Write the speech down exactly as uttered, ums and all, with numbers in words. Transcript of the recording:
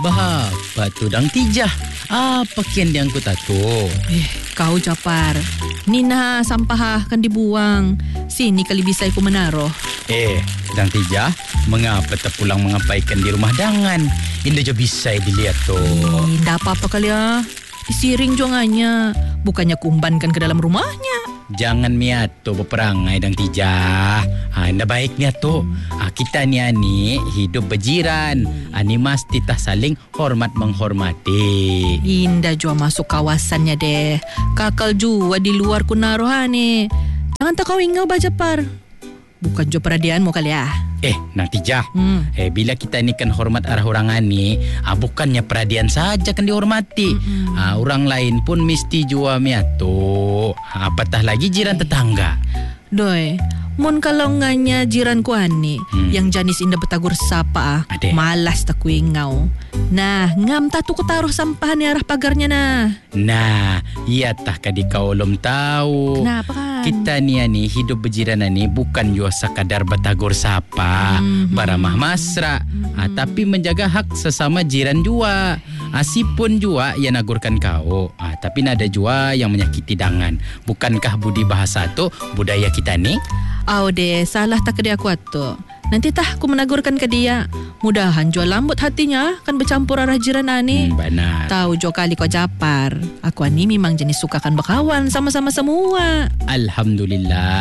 Bahapa tu dang tijah. Apa kian yang ku tato? Eh, kau Japar. Nina sampah akan dibuang. Sini kali bisa aku menaruh. Eh, dang tijah, mengapa tak pulang mengapaikan di rumah dangan? Indah jo bisa dilihat tu. Eh, ndak apa-apa kali ya. Disiring jongannya. Bukannya kumbankan ke dalam rumahnya. Jangan miato berperangai dang tijah. Ha, indah baik miato. Ha, kita ni ani hidup berjiran. Ani mesti tak saling hormat menghormati. Indah jua masuk kawasannya deh. Kakal jua di luar kunarohane. Jangan tak kau ingau Bajapar. Bukan jua peradianmu kali ya. Eh, nang tijah. Hmm. Eh, bila kita ni kan hormat arah orang ani, ah, bukannya peradian saja kan dihormati. Hmm. Ah, orang lain pun mesti jua miato. Ah, apatah lagi jiran tetangga. Doi, mun kalau nganya jiranku ani Hmm. yang janis indah betagur sapa ah, Ade. malas tak kuingau. Nah, ngam tatu ku taruh sampahan di arah pagarnya nah. Nah, iya tah kadi kau belum tahu. Kenapa kan? Kita ni ani hidup berjiran ni bukan jua sekadar betagur sapa, Hmm. baramah masra, ah, tapi menjaga hak sesama jiran jua. Asipun jua yang nagurkan kau, ah, tapi nada jua yang menyakiti dangan. Bukankah budi bahasa tu budaya kita ni? Au deh, salah tak ke dia aku atu. Nanti tah ku menagurkan ke dia. Mudahan jual lambut hatinya kan bercampur arah jiran ani. Hmm, benar. Tahu jo kali kau Japar. Aku ani memang jenis sukakan berkawan sama-sama semua. Alhamdulillah.